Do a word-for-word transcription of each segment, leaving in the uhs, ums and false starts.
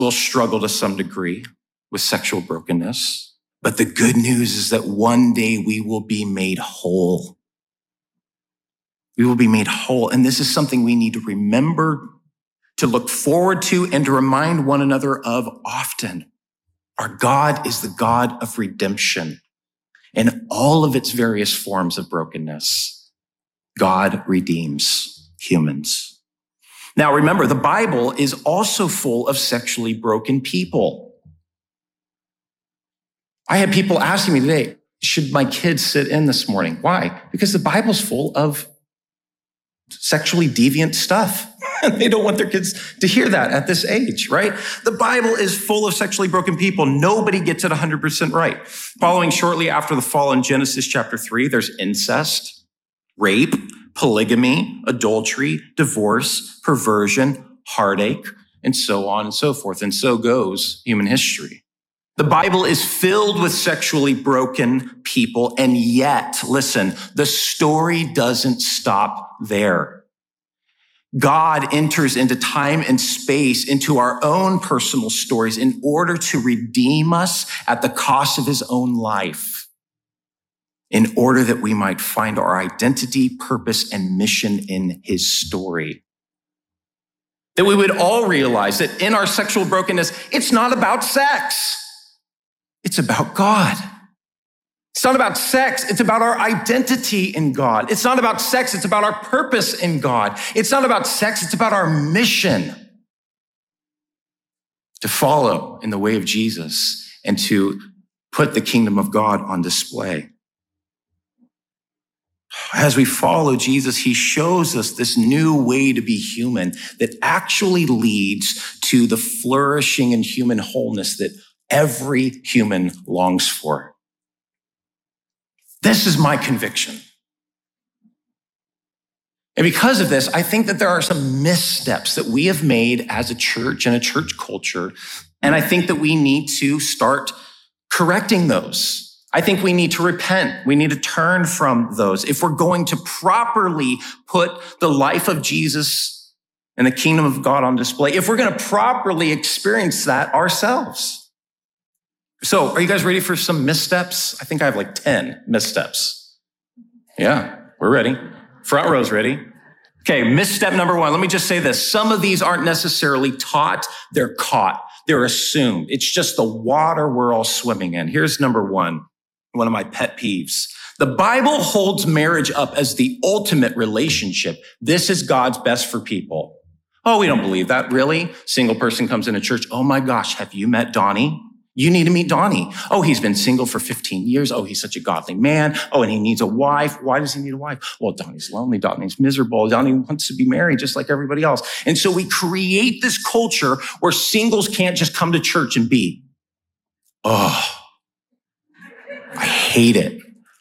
will struggle to some degree with sexual brokenness. But the good news is that one day we will be made whole. We will be made whole. And this is something we need to remember, to look forward to, and to remind one another of often. Our God is the God of redemption. In all of its various forms of brokenness, God redeems humans. Now remember, the Bible is also full of sexually broken people. I had people asking me today, should my kids sit in this morning? Why? Because the Bible's full of sexually deviant stuff. They don't want their kids to hear that at this age, right? The Bible is full of sexually broken people. Nobody gets it one hundred percent right. Following shortly after the fall in Genesis chapter three, there's incest, rape, polygamy, adultery, divorce, perversion, heartache, and so on and so forth. And so goes human history. The Bible is filled with sexually broken people, and yet, listen, the story doesn't stop there. God enters into time and space, into our own personal stories in order to redeem us at the cost of his own life, in order that we might find our identity, purpose, and mission in his story. That we would all realize that in our sexual brokenness, it's not about sex. It's about God. It's not about sex. It's about our identity in God. It's not about sex. It's about our purpose in God. It's not about sex. It's about our mission to follow in the way of Jesus and to put the kingdom of God on display. As we follow Jesus, he shows us this new way to be human that actually leads to the flourishing and human wholeness that every human longs for. This is my conviction. And because of this, I think that there are some missteps that we have made as a church and a church culture. And I think that we need to start correcting those. I think we need to repent. We need to turn from those. If we're going to properly put the life of Jesus and the kingdom of God on display, if we're going to properly experience that ourselves. So are you guys ready for some missteps? I think I have like ten missteps. Yeah, we're ready. Front row's ready. Okay, misstep number one. Let me just say this. Some of these aren't necessarily taught. They're caught. They're assumed. It's just the water we're all swimming in. Here's number one, one of my pet peeves. The Bible holds marriage up as the ultimate relationship. This is God's best for people. Oh, we don't believe that. Really? Single person comes into church. Oh my gosh, have you met Donnie? You need to meet Donnie. Oh, he's been single for fifteen years. Oh, he's such a godly man. Oh, and he needs a wife. Why does he need a wife? Well, Donnie's lonely. Donnie's miserable. Donnie wants to be married just like everybody else. And so we create this culture where singles can't just come to church and be. Oh, I hate it.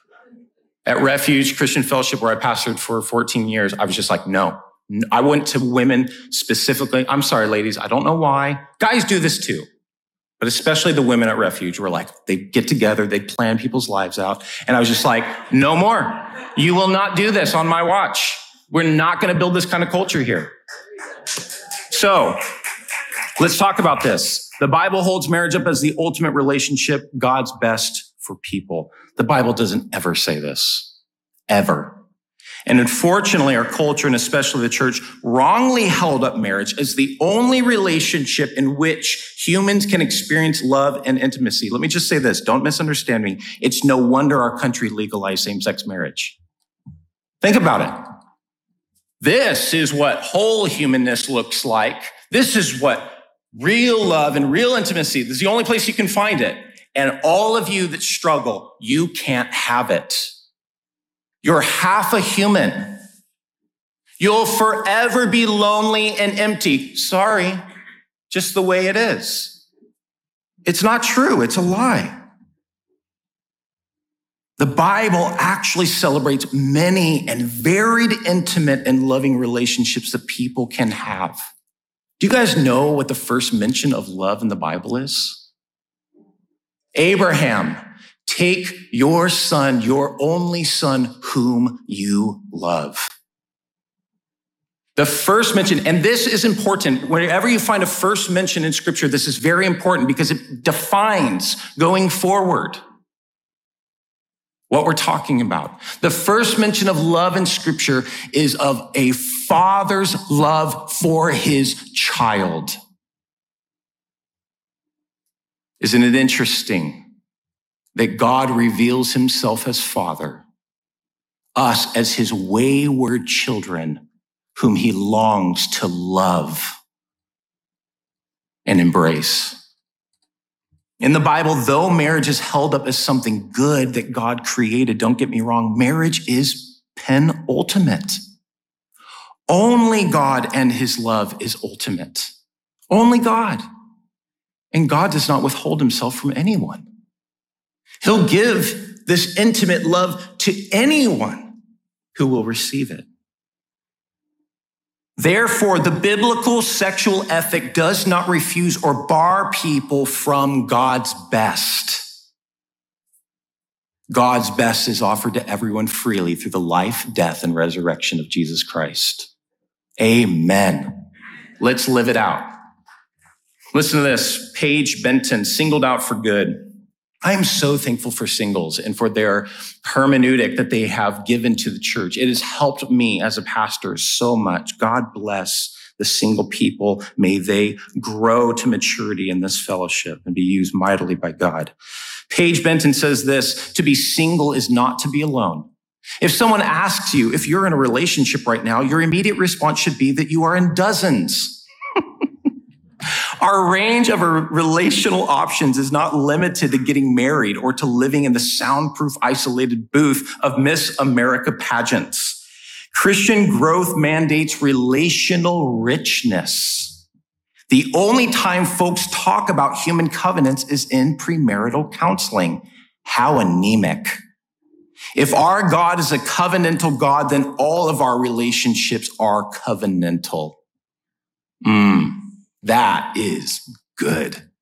At Refuge Christian Fellowship, where I pastored for fourteen years, I was just like, no. I went to women specifically. I'm sorry, ladies. I don't know why. Guys do this too. But especially the women at Refuge were like, they get together, they plan people's lives out. And I was just like, no more. You will not do this on my watch. We're not going to build this kind of culture here. So let's talk about this. The Bible holds marriage up as the ultimate relationship, God's best for people. The Bible doesn't ever say this, ever. And unfortunately, our culture, and especially the church, wrongly held up marriage as the only relationship in which humans can experience love and intimacy. Let me just say this. Don't misunderstand me. It's no wonder our country legalized same-sex marriage. Think about it. This is what whole humanness looks like. This is what real love and real intimacy, this is the only place you can find it. And all of you that struggle, you can't have it. You're half a human. You'll forever be lonely and empty. Sorry, just the way it is. It's not true. It's a lie. The Bible actually celebrates many and varied, intimate, and loving relationships that people can have. Do you guys know what the first mention of love in the Bible is? Abraham. Take your son, your only son, whom you love. The first mention, and this is important. Whenever you find a first mention in Scripture, this is very important because it defines going forward what we're talking about. The first mention of love in Scripture is of a father's love for his child. Isn't it interesting that God reveals himself as Father, us as his wayward children, whom he longs to love and embrace? In the Bible, though marriage is held up as something good that God created, don't get me wrong, marriage is penultimate. Only God and his love is ultimate. Only God. And God does not withhold himself from anyone. He'll give this intimate love to anyone who will receive it. Therefore, the biblical sexual ethic does not refuse or bar people from God's best. God's best is offered to everyone freely through the life, death, and resurrection of Jesus Christ. Amen. Let's live it out. Listen to this. Paige Benton, Singled Out for Good. I am so thankful for singles and for their hermeneutic that they have given to the church. It has helped me as a pastor so much. God bless the single people. May they grow to maturity in this fellowship and be used mightily by God. Paige Benton says this: to be single is not to be alone. If someone asks you if you're in a relationship right now, your immediate response should be that you are in dozens. Our range of our relational options is not limited to getting married or to living in the soundproof, isolated booth of Miss America pageants. Christian growth mandates relational richness. The only time folks talk about human covenants is in premarital counseling. How anemic. If our God is a covenantal God, then all of our relationships are covenantal. Mm. That is good.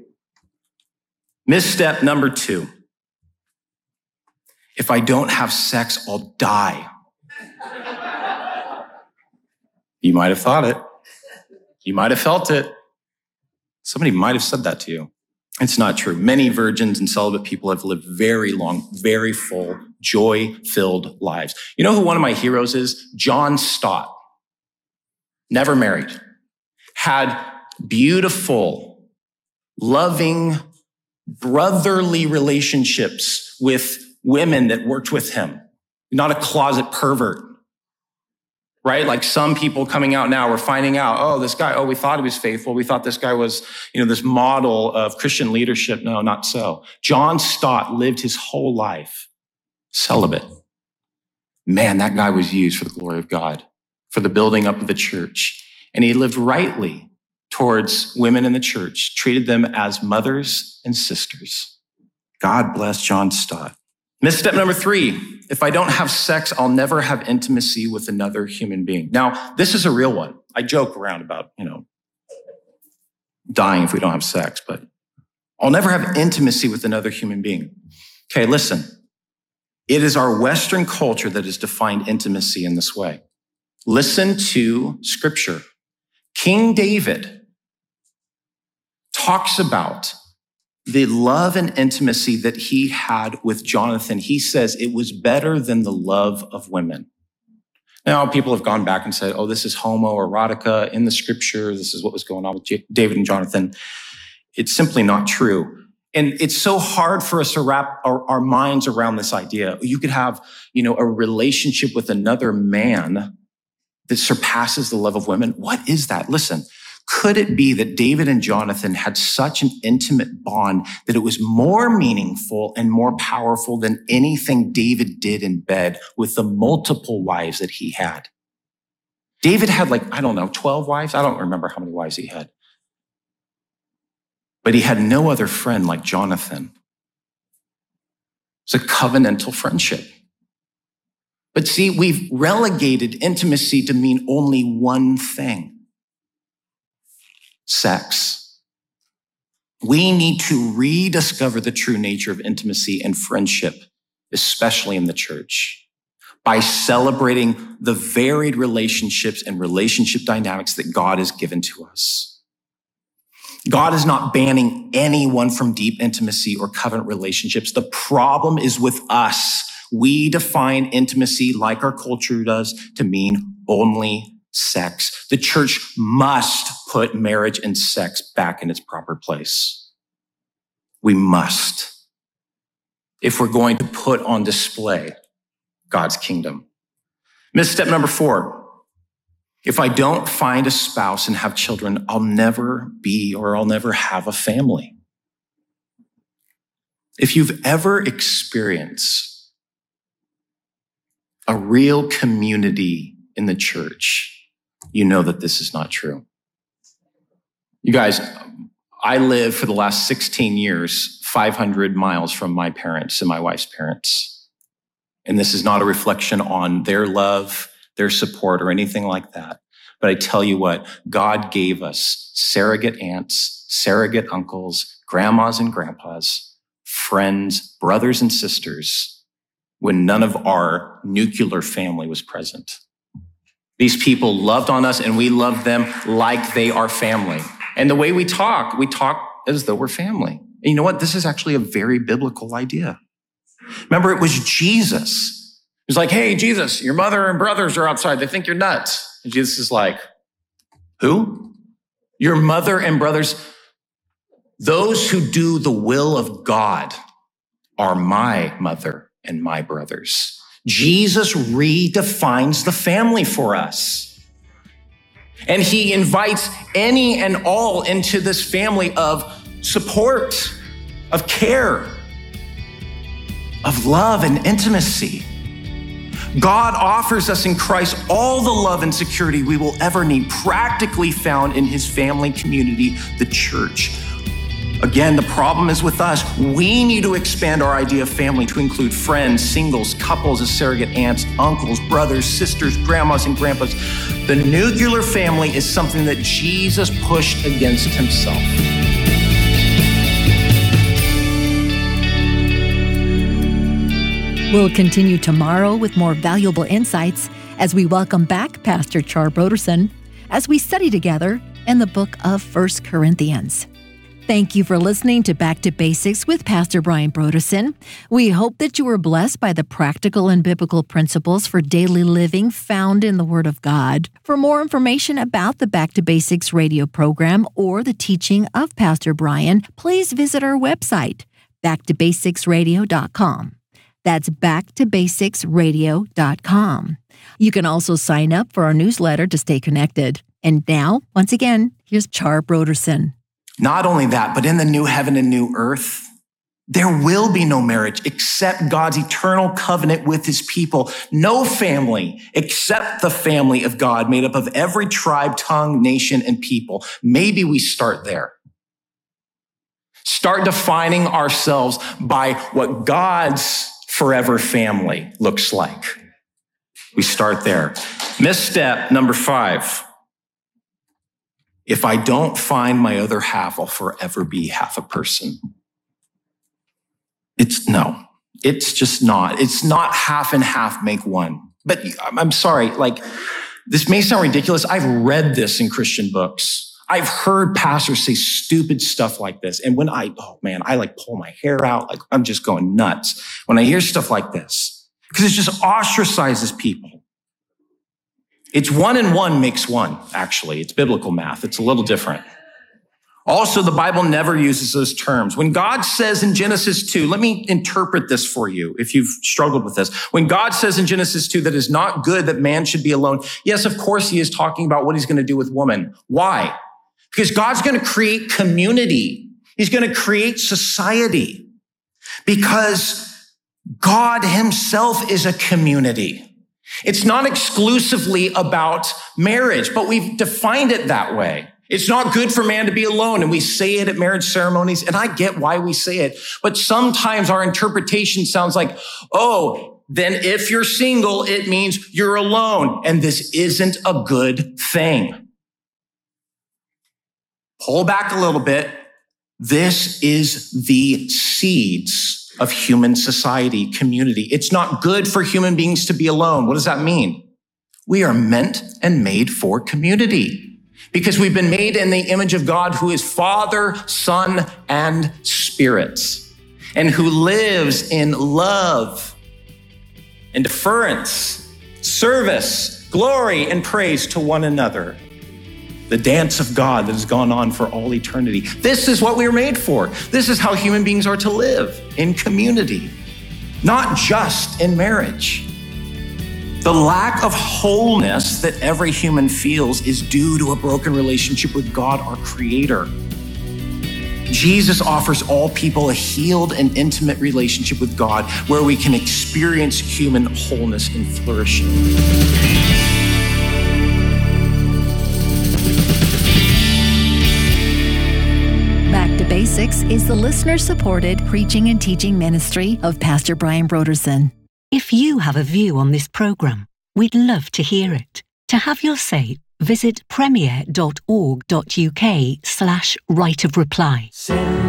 Misstep number two. If I don't have sex, I'll die. You might have thought it. You might have felt it. Somebody might have said that to you. It's not true. Many virgins and celibate people have lived very long, very full, joy-filled lives. You know who one of my heroes is? John Stott. Never married. Had beautiful, loving, brotherly relationships with women that worked with him. Not a closet pervert, right? Like some people coming out now, we're finding out, oh, this guy, oh, we thought he was faithful. We thought this guy was, you know, this model of Christian leadership. No, not so. John Stott lived his whole life celibate. Man, that guy was used for the glory of God, for the building up of the church. And he lived rightly towards women in the church, treated them as mothers and sisters. God bless John Stott. Misstep number three. If I don't have sex, I'll never have intimacy with another human being. Now, this is a real one. I joke around about, you know, dying if we don't have sex, but I'll never have intimacy with another human being. Okay, listen. It is our Western culture that has defined intimacy in this way. Listen to Scripture. King David talks about the love and intimacy that he had with Jonathan. He says it was better than the love of women. Now, people have gone back and said, oh, this is homoerotica in the Scripture. This is what was going on with J- David and Jonathan. It's simply not true. And it's so hard for us to wrap our, our minds around this idea. You could have, you know, a relationship with another man that surpasses the love of women. What is that? Listen, could it be that David and Jonathan had such an intimate bond that it was more meaningful and more powerful than anything David did in bed with the multiple wives that he had? David had like, I don't know, twelve wives? I don't remember how many wives he had. But he had no other friend like Jonathan. It's a covenantal friendship. But see, we've relegated intimacy to mean only one thing. Sex. We need to rediscover the true nature of intimacy and friendship, especially in the church. by celebrating the varied relationships and relationship dynamics that God has given to us. God is not banning anyone from deep intimacy or covenant relationships. The problem is with us. We define intimacy like our culture does to mean only sex. The church must put marriage and sex back in its proper place. We must, if we're going to put on display God's kingdom. Misstep number four. If I don't find a spouse and have children, I'll never be or I'll never have a family. If you've ever experienced a real community in the church, you know that this is not true. You guys, I lived for the last sixteen years, five hundred miles from my parents and my wife's parents. And this is not a reflection on their love, their support, or anything like that. But I tell you what, God gave us surrogate aunts, surrogate uncles, grandmas and grandpas, friends, brothers and sisters, when none of our nuclear family was present. These people loved on us and we loved them like they are family. And the way we talk, we talk as though we're family. And you know what? This is actually a very biblical idea. Remember, it was Jesus. He was like, hey, Jesus, your mother and brothers are outside. They think you're nuts. And Jesus is like, who? Your mother and brothers. Those who do the will of God are my mother and my brothers. Jesus redefines the family for us. And he invites any and all into this family of support, of care, of love and intimacy. God offers us in Christ all the love and security we will ever need, practically found in his family community, the church. Again, the problem is with us. We need to expand our idea of family to include friends, singles, couples as surrogate aunts, uncles, brothers, sisters, grandmas, and grandpas. The nuclear family is something that Jesus pushed against himself. We'll continue tomorrow with more valuable insights as we welcome back Pastor Char Brodersen as we study together in the book of First Corinthians. Thank you for listening to Back to Basics with Pastor Brian Brodersen. We hope that you were blessed by the practical and biblical principles for daily living found in the Word of God. For more information about the Back to Basics radio program or the teaching of Pastor Brian, please visit our website, back to basics radio dot com. That's back to basics radio dot com. You can also sign up for our newsletter to stay connected. And now, once again, here's Char Brodersen. Not only that, but in the new heaven and new earth, there will be no marriage except God's eternal covenant with his people. No family except the family of God made up of every tribe, tongue, nation, and people. Maybe we start there. Start defining ourselves by what God's forever family looks like. We start there. Misstep number five. If I don't find my other half, I'll forever be half a person. It's no, it's just not. It's not half and half make one. But I'm sorry, like, this may sound ridiculous. I've read this in Christian books. I've heard pastors say stupid stuff like this. And when I, oh man, I like pull my hair out. Like I'm just going nuts when I hear stuff like this because it just ostracizes people. It's one and one makes one, actually. It's biblical math. It's a little different. Also, the Bible never uses those terms. When God says in Genesis two, let me interpret this for you if you've struggled with this. When God says in Genesis two that it's not good that man should be alone, yes, of course, he is talking about what he's going to do with woman. Why? Because God's going to create community. He's going to create society because God himself is a community. It's not exclusively about marriage, but we've defined it that way. It's not good for man to be alone, and we say it at marriage ceremonies, and I get why we say it. But sometimes our interpretation sounds like, oh, then if you're single, it means you're alone, and this isn't a good thing. Pull back a little bit. This is the seeds of human society, community. It's not good for human beings to be alone. What does that mean? We are meant and made for community because we've been made in the image of God, who is Father, Son, and Spirit, and who lives in love and deference, service, glory, and praise to one another. The dance of God that has gone on for all eternity. This is what we were made for. This is how human beings are to live, in community, not just in marriage. The lack of wholeness that every human feels is due to a broken relationship with God, our Creator. Jesus offers all people a healed and intimate relationship with God where we can experience human wholeness and flourishing. Back to Basics is the listener-supported preaching and teaching ministry of Pastor Brian Brodersen. If you have a view on this program, we'd love to hear it. To have your say, visit premier dot org dot uk slash right of reply.